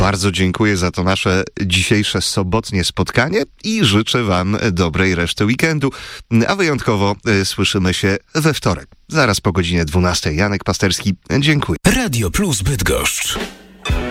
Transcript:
Bardzo dziękuję za to nasze dzisiejsze sobotnie spotkanie i życzę wam dobrej reszty weekendu, a wyjątkowo słyszymy się we wtorek, zaraz po godzinie 12. Janek Pasterski, dziękuję. Radio Plus Bydgoszcz.